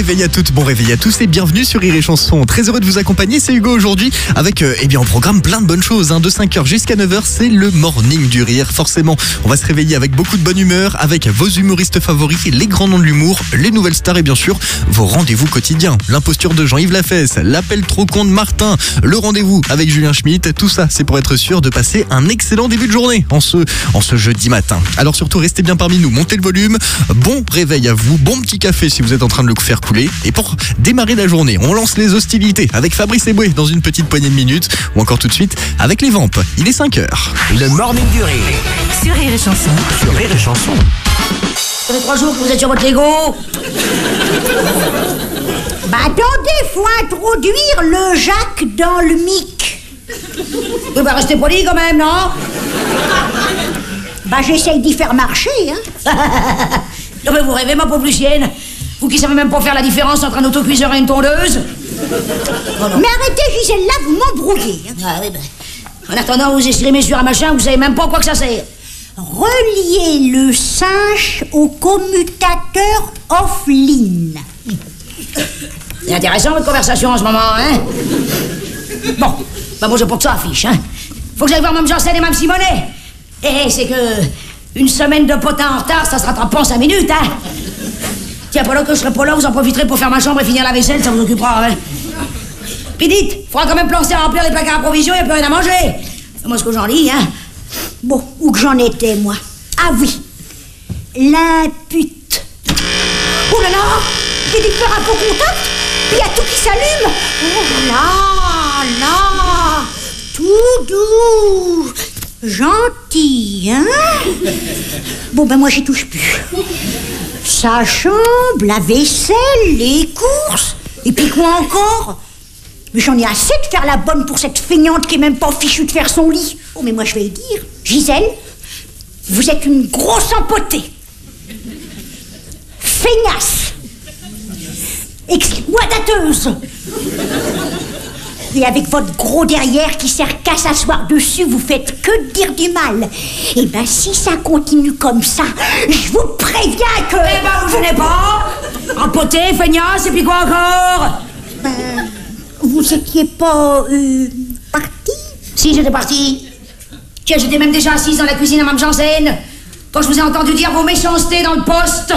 réveil à toutes, bon réveil à tous et bienvenue sur Rire et Chanson. Très heureux de vous accompagner, c'est Hugo aujourd'hui avec au programme plein de bonnes choses. De 5h jusqu'à 9h, c'est le morning du rire. Forcément, on va se réveiller avec beaucoup de bonne humeur, avec vos humoristes favoris, les grands noms de l'humour, les nouvelles stars et bien sûr vos rendez-vous quotidiens. L'imposture de Jean-Yves Lafesse, l'appel trop con de Martin, le rendez-vous avec Julien Schmitt. Tout ça, c'est pour être sûr de passer un excellent début de journée en ce jeudi matin. Alors surtout, restez bien parmi nous, montez le volume. Bon réveil à vous, bon petit café si vous êtes en train de le faire couler. Et pour démarrer la journée, on lance les hostilités avec Fabrice Eboué dans une petite poignée de minutes ou encore tout de suite avec les Vampes. Il est 5h. Le morning du rire. Sur Rire et Chanson. Sur Rire et Chanson. Ça fait 3 jours que vous êtes sur votre Lego. Attendez, faut introduire le Jacques dans le mic. Oui, restez poli quand même, non? J'essaye d'y faire marcher, hein. Non mais vous rêvez, ma pauvre Lucienne. Vous qui savez même pas faire la différence entre un autocuiseur et une tondeuse. Mais arrêtez, Gisèle, là, vous m'embrouillez. Hein. Ah oui, en attendant, vous estimez sur un machin, vous savez même pas à quoi que ça sert. Reliez le singe au commutateur offline. C'est intéressant votre conversation en ce moment, hein? Bon, moi j'ai pas que ça affiche, hein. Faut que j'aille voir Mme Janssen et Mme Simonet. C'est que une semaine de potin en retard, ça se rattrape pas en 5 minutes, hein. Tiens, pendant que je serai pas là, vous en profiterez pour faire ma chambre et finir la vaisselle, ça vous occupera, hein. Puis dites, faudra quand même penser à remplir les placards à provisions, y a plus rien à manger. C'est moi ce que j'en lis, hein. Bon, où que j'en étais, moi? Ah oui, l'impute. Oh là là, j'ai dû faire un faux contact, puis y a tout qui s'allume. Oh là là, tout doux, gentil, hein. Bon, moi j'y touche plus. Sa chambre, la vaisselle, les courses, et puis quoi encore? Mais j'en ai assez de faire la bonne pour cette feignante qui est même pas fichue de faire son lit. Oh, mais moi je vais lui dire, Gisèle, vous êtes une grosse empotée. Feignasse. Exploitateuse. Et avec votre gros derrière qui sert qu'à s'asseoir dessus, vous faites que de dire du mal. Si ça continue comme ça, je vous préviens que... vous n'êtes pas empotée, feignasse, et puis quoi encore? Vous étiez pas... parti? Si, j'étais parti. Tiens, j'étais même déjà assise dans la cuisine à Mme Janssen quand je vous ai entendu dire vos méchancetés dans le poste.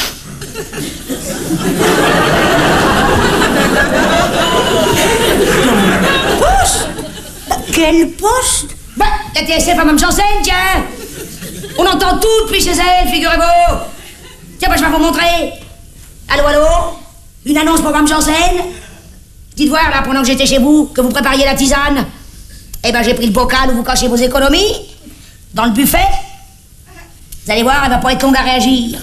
Poste? Quel poste? La TSF à Mme Janssen, tiens. On entend tout depuis chez elle, figurez-vous. Tiens, je vais vous montrer. Allô? Une annonce pour Mme Janssen? Dites voir, là, pendant que j'étais chez vous, que vous prépariez la tisane. J'ai pris le bocal où vous cachez vos économies, dans le buffet. Vous allez voir, elle va pas être longue à réagir.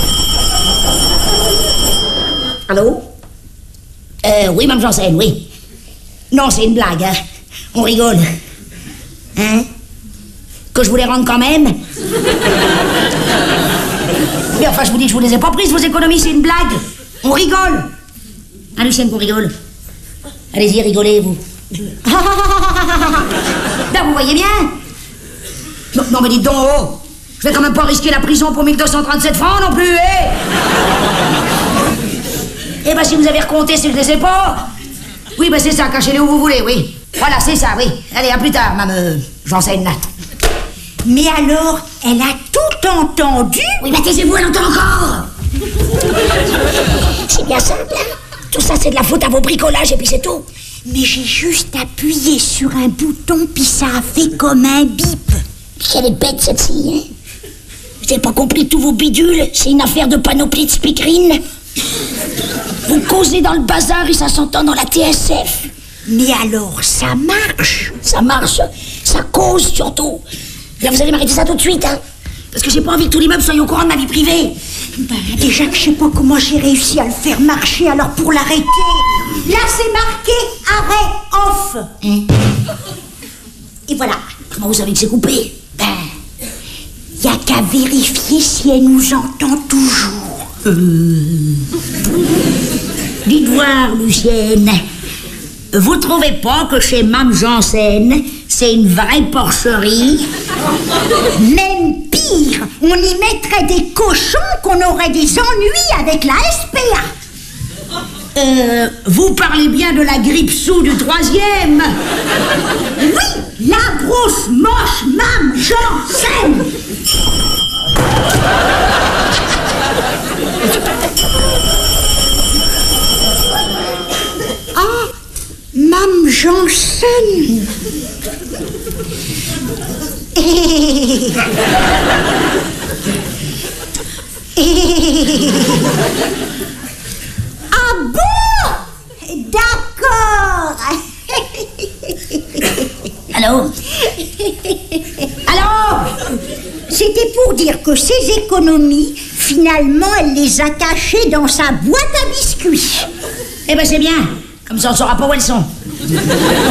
Allô? Oui, Mme Janssen, oui. Non, c'est une blague, hein. On rigole. Hein? Que je vous les rende quand même? Mais enfin, je vous dis que je vous les ai pas prises, vos économies, c'est une blague. On rigole. Hein, Lucienne, qu'on rigole? Allez-y, rigolez, vous. Là, vous voyez bien? Non, mais dites donc, oh. Je vais quand même pas risquer la prison pour 1237 francs non plus, si vous avez recompté, c'est que je les ai pas. Oui, c'est ça, cachez-les où vous voulez, oui. Voilà, c'est ça, oui. Allez, à plus tard, Mme Janssen. Mais alors, elle a tout entendu? Oui, taisez-vous, elle entend encore. C'est bien simple, hein. Tout ça, c'est de la faute à vos bricolages et puis c'est tout. Mais j'ai juste appuyé sur un bouton puis ça a fait comme un bip. Elle est bête, cette-ci, hein. Vous n'avez pas compris tous vos bidules? C'est une affaire de panoplie de speakerine. Vous causez dans le bazar et ça s'entend dans la TSF. Mais alors, ça marche? Ça marche, ça cause surtout. Là, vous allez m'arrêter ça tout de suite, hein. Parce que j'ai pas envie que tout l'immeuble soit au courant de ma vie privée. Déjà que je sais pas comment j'ai réussi à le faire marcher, alors pour l'arrêter... Là, c'est marqué arrêt off. Et voilà. Comment vous savez que c'est coupé? Y a qu'à vérifier si elle nous entend toujours. Dites voir, Lucienne. Vous trouvez pas que chez Mme Janssen, c'est une vraie porcherie? Même pire, on y mettrait des cochons qu'on aurait des ennuis avec la SPA. Vous parlez bien de la grippe sous du 3e? Oui, la grosse moche Mme Janssen. Ah, Mme Janssen. Ah bon? D'accord. Allô? Allô? C'était pour dire que ses économies, finalement, elle les a cachées dans sa boîte à biscuits. Eh ben c'est bien, comme ça on saura pas où elles sont.